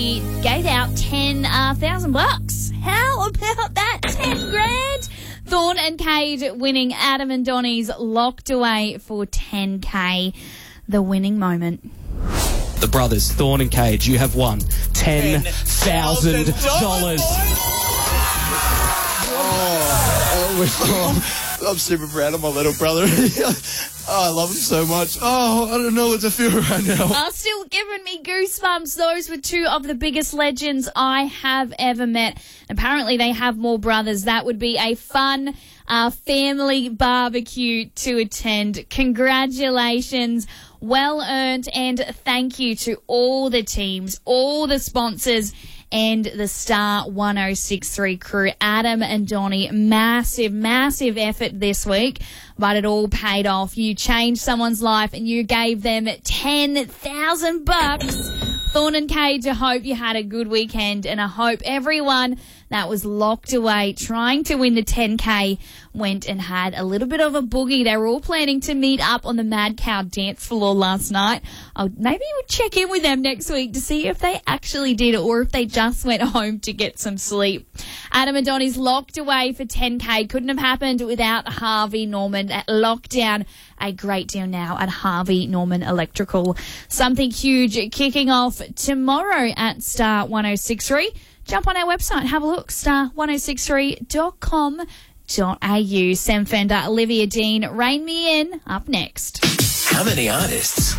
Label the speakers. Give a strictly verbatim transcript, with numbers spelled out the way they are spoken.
Speaker 1: He gave out ten thousand uh, bucks. How about that? ten grand. Thorn and Cade winning. Adam and Donnie's locked away for ten K. The winning moment.
Speaker 2: The brothers, Thorn and Cade, you have won ten thousand dollars.
Speaker 3: Oh, I'm super proud of my little brother. Oh, I love him so much. Oh, I don't know what to feel right now.
Speaker 1: Uh, still giving me goosebumps. Those were two of the biggest legends I have ever met. Apparently they have more brothers. That would be a fun uh, family barbecue to attend. Congratulations. Well earned, and thank you to all the teams, all the sponsors, and the Star one oh six point three crew. Adam and Donnie, massive, massive effort this week, but it all paid off. You changed someone's life and you gave them ten thousand bucks. Thorn and Cade, I hope you had a good weekend, and I hope everyone that was locked away trying to win the ten K went and had a little bit of a boogie. They were all planning to meet up on the Mad Cow dance floor last night. I'll maybe we'll check in with them next week to see if they actually did or if they just went home to get some sleep. Adam and Donnie's locked away for ten K. Couldn't have happened without Harvey Norman at lockdown. A great deal now at Harvey Norman Electrical. Something huge kicking off tomorrow at Star one oh six point three. Jump on our website, have a look, star one oh six three dot com dot a u. Sam Fender, Olivia Dean, Rain Me In, up next.
Speaker 4: How many artists